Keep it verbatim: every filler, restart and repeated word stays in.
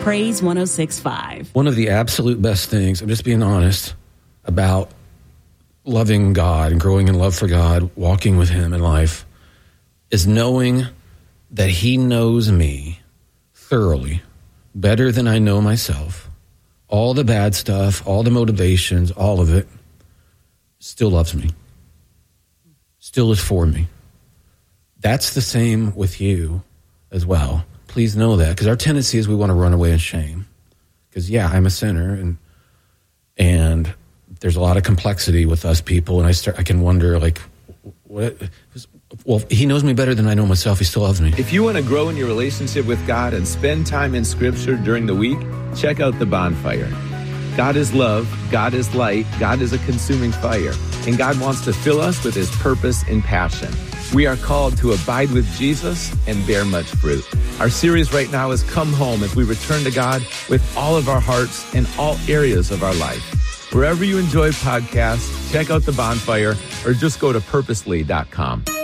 Praise one oh six point five. One of the absolute best things, I'm just being honest, about loving God and growing in love for God, walking with him in life, is knowing that he knows me thoroughly, better than I know myself. All the bad stuff, all the motivations, all of it, still loves me, still is for me. That's the same with you as well. Please know that, because our tendency is we want to run away in shame. Because, yeah, I'm a sinner, and and there's a lot of complexity with us people, and I start I can wonder, like, what? Well, he knows me better than I know myself. He still loves me. If you want to grow in your relationship with God and spend time in Scripture during the week, check out The Bonfire. God is love, God is light, God is a consuming fire, and God wants to fill us with his purpose and passion. We are called to abide with Jesus and bear much fruit. Our series right now is Come Home, as we return to God with all of our hearts in all areas of our life. Wherever you enjoy podcasts, check out The Bonfire or just go to purposely dot com.